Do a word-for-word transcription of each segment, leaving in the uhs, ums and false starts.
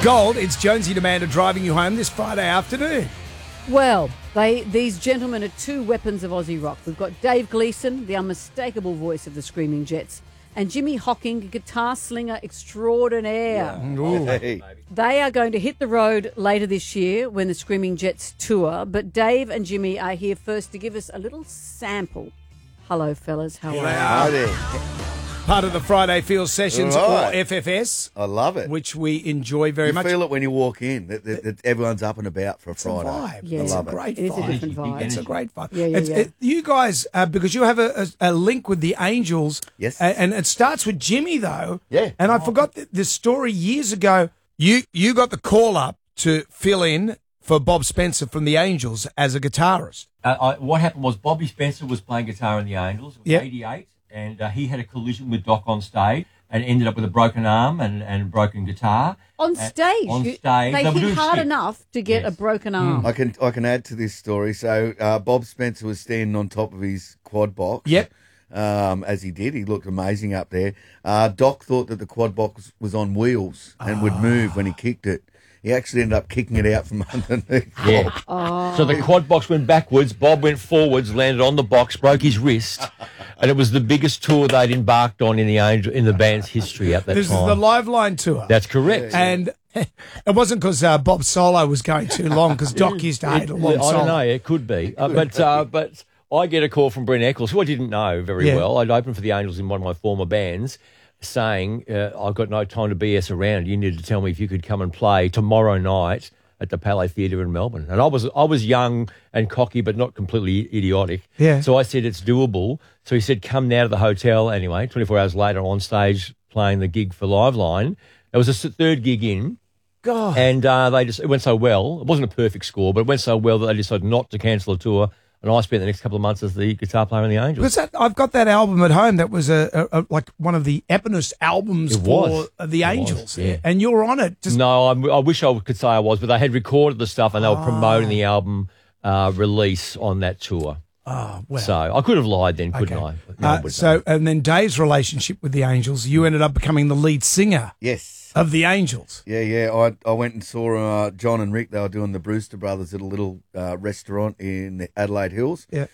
Gold, it's Jonesy and Amanda driving you home this Friday afternoon. Well, they these gentlemen are two weapons of Aussie rock. We've got Dave Gleeson, the unmistakable voice of the Screaming Jets, and Jimmy Hocking, guitar slinger extraordinaire. Yeah. Hey. They are going to hit the road later this year when the Screaming Jets tour, but Dave and Jimmy are here first to give us a little sample. Hello, fellas. How are you? Howdy. Part of the Friday Field Sessions, Right. or F F S, I love it. which we enjoy very You much. feel it when you walk in, that, that, that everyone's up and about for a It's a Friday. vibe. Yeah. It's a love it. great It is a vibe. different vibe. It's a great vibe. Yeah, yeah, It's- yeah. it- you guys, uh, because you have a, a, a link with the Angels. Yes. a- And it starts with Jimmy, though. Yeah. And I forgot th- this story years ago. You, you got the call up to fill in for Bob Spencer from the Angels as a guitarist. Uh, I, what happened was Bobby Spencer was playing guitar in the Angels. It was Yep. eighty-eight, and uh, he had a collision with Doc on stage and ended up with a broken arm and, and broken guitar. On Uh, stage. on You- stage. They They were hit doing hard shit. enough to get Yes. a broken arm. I can I can add to this story. So uh, Bob Spencer was standing on top of his quad box. Yep. Um, as he did, he looked amazing up there. Uh, Doc thought that the quad box was on wheels and would move when he kicked it. He actually ended up kicking it out from underneath. Yeah. Oh. So the quad box went backwards, Bob went forwards, landed on the box, broke his wrist, and it was the biggest tour they'd embarked on in the Angel in the band's history at that This time. is the Live Line tour. That's correct. And it wasn't because uh, Bob's solo was going too long, because Doc used to hate a long I solo. don't know. It could be, uh, but uh, but I get a call from Brent Eccles, who I didn't know very Yeah. well. I'd opened for the Angels in one of my former bands, saying uh, I've got no time to B S around. You need to tell me if you could come and play tomorrow night at the Palais Theatre in Melbourne. And I was I was young and cocky, but not completely idiotic. Yeah. So I said it's doable. So he said come now to the hotel. Anyway, twenty-four hours later, on stage playing the gig for Live Line. It was a s- third gig in. God. And uh, they just it went so well. It wasn't a perfect score, but it went so well that they decided not to cancel the tour. And I spent the next couple of months as the guitar player in the Angels. Because that, I've got that album at home. That was a, a, a like one of the Eponus albums It for was. uh, the It Angels, was, yeah. and you're on it. Just No, I, I wish I could say I was, but they had recorded the stuff and they were promoting the album uh, release on that tour. oh well. So I could have lied then, couldn't Okay. I? But no Uh, one would so, know. and then Dave's relationship with the Angels, you ended up becoming the lead singer Yes. of the Angels. Yeah, yeah. I I went and saw uh, John and Rick. They were doing the Brewster Brothers at a little uh, restaurant in the Adelaide Hills. Yeah.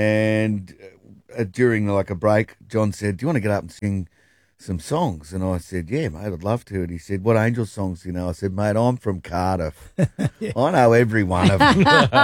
And uh, during like a break, John said, "Do you want to get up and sing some songs?" And I said, "Yeah, mate, I'd love to." And he said, "What Angel songs do you know?" I said, "Mate, I'm from Cardiff. I know every one of them."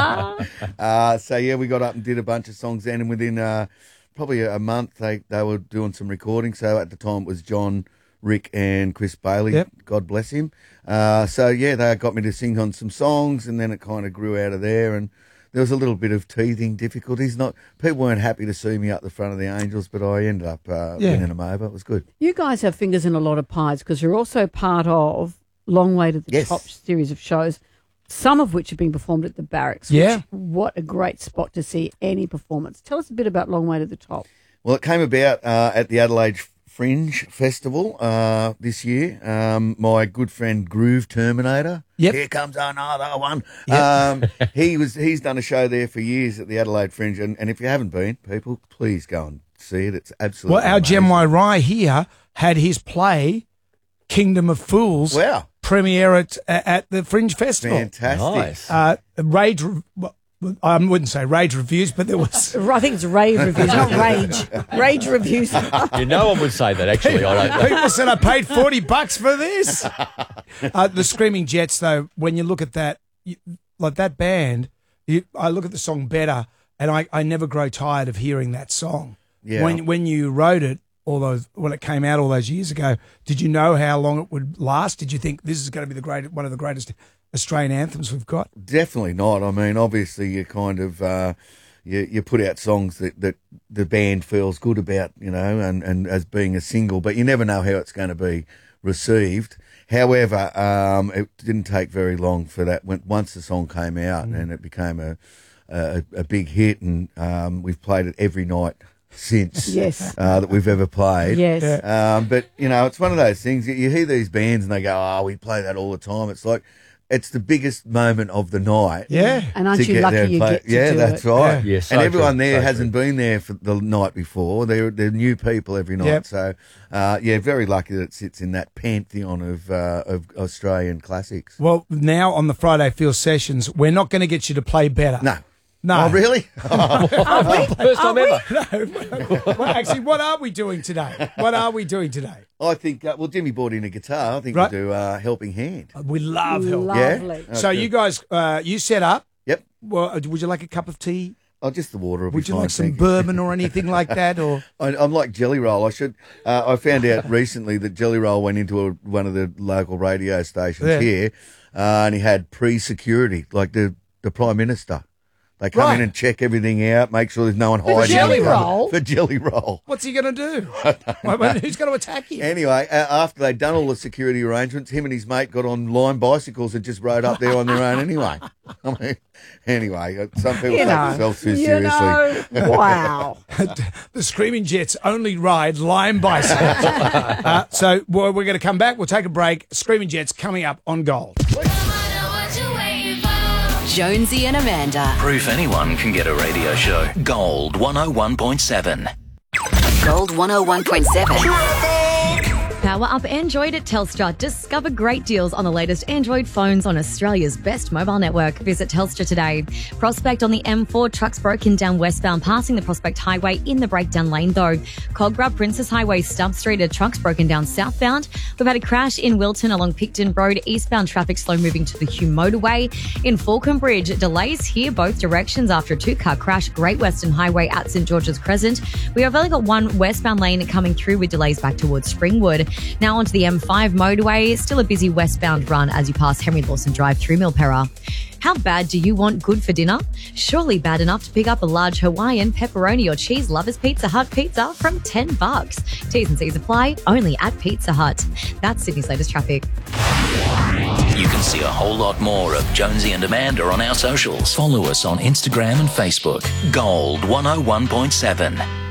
uh, so yeah, we got up and did a bunch of songs then, and within uh, probably a month, they they were doing some recording. So at the time, it was John, Rick, and Chris Bailey. Yep. God bless him. Uh, so yeah, they got me to sing on some songs, and then it kind of grew out of there. And there was a little bit of teething difficulties. Not people weren't happy to see me up the front of the Angels, but I ended up uh, Yeah. winning them over. It was good. You guys have fingers in a lot of pies because you're also part of Long Way to the Yes. Top series of shows, some of which have been performed at the Barracks. Yeah. Which, what a great spot to see any performance. Tell us a bit about Long Way to the Top. Well, it came about uh, at the Adelaide Fringe Festival uh, this year. Um, my good friend Groove Terminator. Yep. Here comes another one. Yep. Um, he was he's done a show there for years at the Adelaide Fringe, and, and if you haven't been, people, please go and see it. It's absolutely Well, our amazing. Gem Rye here had his play, Kingdom of Fools, Wow, premiere at at the Fringe Festival. fantastic. Nice. Uh, Rage, well, I wouldn't say Rage reviews, but there was. I think it's rave reviews, not rage. Rage reviews. Yeah, no one would say that, actually. I don't People said I paid forty bucks for this. Uh, the Screaming Jets, though, when you look at that, you, like that band, you, I look at the song Better, and I, I never grow tired of hearing that song. Yeah. When when you wrote it, all those when it came out all those years ago, did you know how long it would last? Did you think this is going to be the great one of the greatest Australian anthems we've got? Definitely not. I mean, obviously, you kind of uh, you you put out songs that, that the band feels good about, you know, and, and as being a single, but you never know how it's going to be received. However, um, it didn't take very long for that. When, once the song came out, Mm. and it became a a, a big hit, and um, we've played it every night since. Yes. uh, that we've ever played. Yes. Yeah. Um, but, you know, it's one of those things. You, you hear these bands and they go, oh, we play that all the time. It's like, it's the biggest moment of the night. Yeah. And aren't to you get there lucky and you play- get to yeah, do that's it? right. Yeah, so and everyone true, there so hasn't true. been there for the night before. They're they're new people every night. Yep. So uh, yeah, very lucky that it sits in that pantheon of uh, of Australian classics. Well, now on the Friday Field Sessions, we're not going to get you to play better. No. No. Oh, really? First time ever. Well, actually, what are we doing today? What are we doing today? I think, uh, well, Jimmy brought in a guitar. I think Right. we'll do uh, Helping Hand. We love help. Lovely. Yeah? So Okay. you guys, uh, you set up. Yep. Well, uh, would you like a cup of tea? Oh, just the water will be Would you fine, like some thank you. bourbon or anything like that? Or I, I'm like Jelly Roll. I should. Uh, I found out recently that Jelly Roll went into a, one of the local radio stations Yeah. here, uh, and he had pre-security, like the the Prime Minister. They come Right. in and check everything out, make sure there's no one For hiding. Jelly in front- Roll? For Jelly Roll. what's he going to do? Well, well, who's going to attack him? Anyway, uh, after they'd done all the security arrangements, him and his mate got on line bicycles and just rode up there on their own anyway. I mean, anyway, uh, some people You take know, themselves too you seriously. know, wow. The Screaming Jets only ride lime bicycles. uh, so well, we're going to come back. We'll take a break. Screaming Jets coming up on Gold. Jonesy and Amanda. Proof anyone can get a radio show. Gold one oh one point seven. Gold one oh one point seven. Power up Android at Telstra. Discover great deals on the latest Android phones on Australia's best mobile network. Visit Telstra today. Prospect on the M four, trucks broken down westbound, passing the Prospect Highway in the breakdown lane though. Cogra Princess Highway, Stump Street, a trucks broken down southbound. We've had a crash in Wilton along Picton Road, eastbound traffic slow moving to the Hume Motorway. In Falcon Bridge, delays here both directions after a two-car crash, Great Western Highway at St George's Crescent. We have only got one westbound lane coming through with delays back towards Springwood. Now onto the M five motorway, still a busy westbound run as you pass Henry Lawson Drive through Milperra. How bad do you want good for dinner? Surely bad enough to pick up a large Hawaiian pepperoni or cheese lovers Pizza Hut pizza from ten bucks. T's and C's apply only at Pizza Hut. That's Sydney's latest traffic. You can see a whole lot more of Jonesy and Amanda on our socials. Follow us on Instagram and Facebook. Gold one oh one point seven.